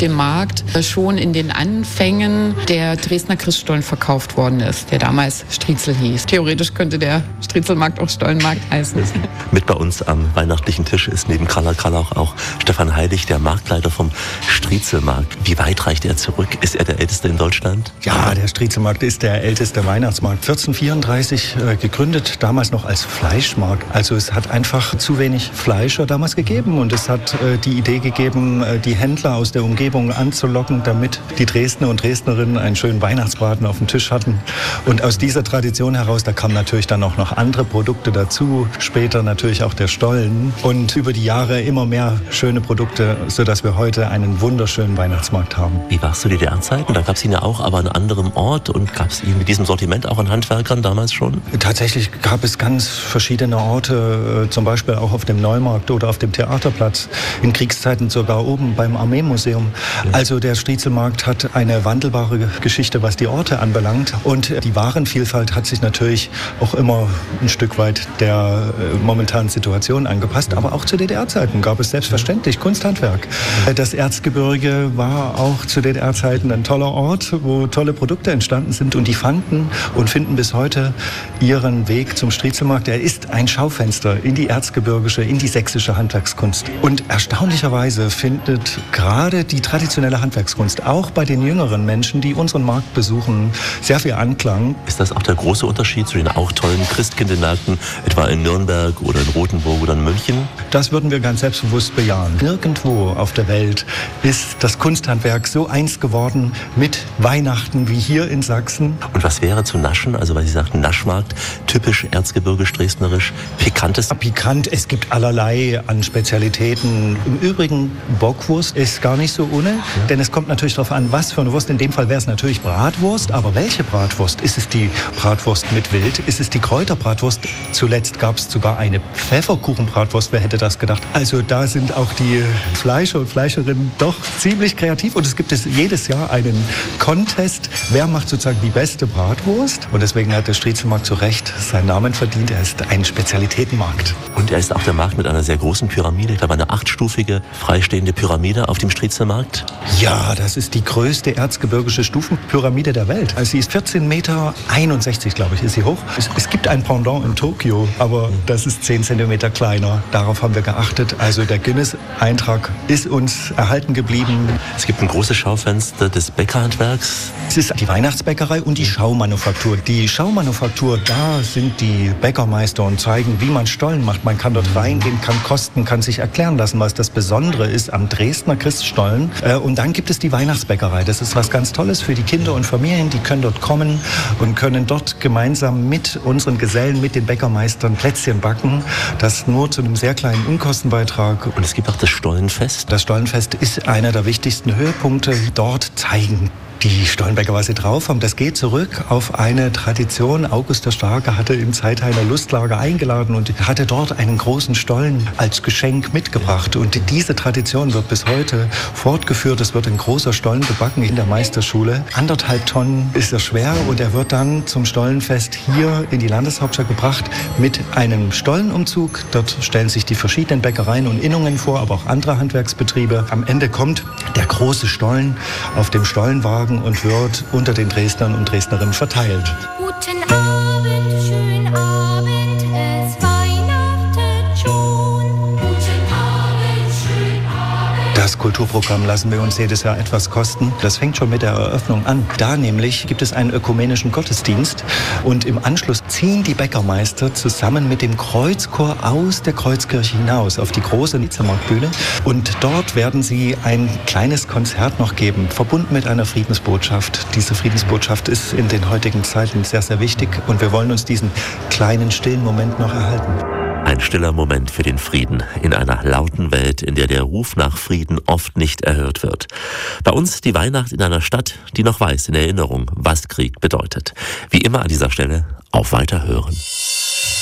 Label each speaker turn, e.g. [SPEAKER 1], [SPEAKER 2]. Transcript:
[SPEAKER 1] dem Markt schon in den Anfängen der Dresdner Christstollen verkauft worden ist, der damals Striezel hieß. Theoretisch könnte der Striezelmarkt auch Stollenmarkt heißen.
[SPEAKER 2] Mit bei uns am weihnachtlichen Tisch ist neben Carla Krallauch auch Stefan Heilig, der Marktleiter vom Striezelmarkt. Wie weit reicht er zurück? Ist er der älteste in Deutschland?
[SPEAKER 3] Ja, der Striezelmarkt ist der älteste Weihnachtsmarkt. 1434 gegründet, damals noch als Fleischmarkt. Also es hat einfach zu wenig Fleischer damals gegeben und es hat die Idee gegeben, die Händler aus der Umgebung anzulocken, damit die Dresdner und Dresdnerinnen einen schönen Weihnachtsbraten auf dem Tisch hatten. Und aus dieser Tradition heraus, da kamen natürlich dann auch noch andere Produkte dazu, später natürlich auch der Stollen und über die Jahre immer mehr schöne Produkte, sodass wir heute einen wunderschönen Weihnachtsmarkt haben.
[SPEAKER 2] Wie war es zu DDR-Zeiten? Da gab es ihn ja auch, aber an einem anderen Ort und gab es ihn mit diesem Sortiment auch an Handwerkern damals schon?
[SPEAKER 3] Tatsächlich gab es ganz verschiedene Orte, zum Beispiel auch auf dem Neumarkt oder auf dem Theaterplatz, in Kriegszeiten sogar oben beim Armeemuseum. Also der Striezelmarkt hat eine wandelbare Geschichte, was die Orte anbelangt und die Warenvielfalt hat sich natürlich auch immer ein Stück weit der momentanen Situation angepasst, aber auch zu DDR-Zeiten gab es selbstverständlich Kunsthandwerk. Das Erzgebirge war auch zu DDR-Zeiten ein toller Ort, wo tolle Produkte entstanden sind und die fanden und finden bis heute ihren Weg zum Striezelmarkt. Er ist ein Schaufenster in die erzgebirgische, in die sächsische Handwerkskunst. Und erstaunlicherweise findet gerade die traditionelle Handwerkskunst auch bei den jüngeren Menschen, die unseren Markt besuchen, sehr viel Anklang.
[SPEAKER 2] Ist das auch der große Unterschied zu den auch tollen Christkindlmärkten, etwa in Nürnberg oder in Rothenburg oder in München?
[SPEAKER 3] Das würden wir ganz selbstbewusst bejahen. Nirgendwo auf der Welt ist das Kunsthandwerk so eins geworden mit Weihnachten wie hier in Sachsen.
[SPEAKER 2] Und was wäre zu naschen, also weil Sie sagten Naschmarkt, typisch erzgebirgisch-dresdnerisch, pikantes?
[SPEAKER 3] Pikant, es gibt allerlei an Spezialitäten. Im Übrigen, Bockwurst ist gar nicht so ohne, denn es kommt natürlich darauf an, was für eine Wurst. In dem Fall wäre es natürlich Bratwurst, aber welche Bratwurst? Ist es die Bratwurst mit Wild? Ist es die Kräuterbratwurst? Zuletzt gab es sogar eine Pfefferkuchenbratwurst, wer hätte das gedacht? Also da sind auch die Fleischer und Fleischerinnen doch ziemlich kreativ und es gibt jedes Jahr einen Contest, wer macht sozusagen die beste Bratwurst und deswegen hat der Striezelmarkt zu Recht seinen Namen verdient. Er ist ein Spezialitätenmarkt.
[SPEAKER 2] Und er ist auch der Markt mit einer sehr großen Pyramide, ich glaube eine 8-stufige freistehende Pyramide auf dem Striezelmarkt.
[SPEAKER 3] Ja, das ist die größte erzgebirgische Stufenpyramide der Welt. Also sie ist 14,61 Meter, glaube ich, ist sie hoch. Es gibt ein Pendant in Tokio, aber das ist 10 Zentimeter kleiner. Darauf haben wir geachtet. Also der Guinness-Eintrag ist uns erhalten geblieben.
[SPEAKER 2] Es gibt ein großes Schaufenster des Bäckerhandwerks.
[SPEAKER 3] Es ist die Weihnachtsbäckerei und die Schaumanufaktur. Die Schaumanufaktur, da sind die Bäckermeister und zeigen, wie man Stollen macht. Man kann dort reingehen, kann kosten, kann sich erklären lassen, was das Besondere ist am Dresdner Christstollen. Und dann gibt es die Weihnachtsbäckerei. Das ist was ganz Tolles für die Kinder und Familien. Die können dort kommen und können dort gemeinsam mit unseren Gesellen, mit den Bäckermeistern Plätzchen backen. Das nur zu einem sehr kleinen Unkostenbeitrag.
[SPEAKER 2] Und es gibt auch das Stollenfest.
[SPEAKER 3] Das Stollenfest ist einer der wichtigsten Höhepunkte. Dort zeigen die Stollenbäcker, was sie drauf haben. Das geht zurück auf eine Tradition. August der Starke hatte im Zeitheiner Lustlager eingeladen und hatte dort einen großen Stollen als Geschenk mitgebracht. Und diese Tradition wird bis heute fortgeführt. Es wird ein großer Stollen gebacken in der Meisterschule. 1,5 Tonnen ist er schwer und er wird dann zum Stollenfest hier in die Landeshauptstadt gebracht mit einem Stollenumzug. Dort stellen sich die verschiedenen Bäckereien und Innungen vor, aber auch andere Handwerksbetriebe. Am Ende kommt der große Stollen auf dem Stollenwagen und wird unter den Dresdnern und Dresdnerinnen verteilt.
[SPEAKER 4] Guten Abend, schönen Abend, es weihnachtet schon. Guten Abend, schönen Abend.
[SPEAKER 3] Das Kulturprogramm lassen wir uns jedes Jahr etwas kosten. Das fängt schon mit der Eröffnung an. Da nämlich gibt es einen ökumenischen Gottesdienst und im Anschluss ziehen die Bäckermeister zusammen mit dem Kreuzchor aus der Kreuzkirche hinaus auf die große Striezelmarktbühne und dort werden sie ein kleines Konzert noch geben, verbunden mit einer Friedensbotschaft. Diese Friedensbotschaft ist in den heutigen Zeiten sehr, sehr wichtig und wir wollen uns diesen kleinen, stillen Moment noch erhalten.
[SPEAKER 2] Ein stiller Moment für den Frieden in einer lauten Welt, in der der Ruf nach Frieden oft nicht erhört wird. Bei uns die Weihnacht in einer Stadt, die noch weiß in Erinnerung, was Krieg bedeutet. Wie immer an dieser Stelle auf Weiterhören.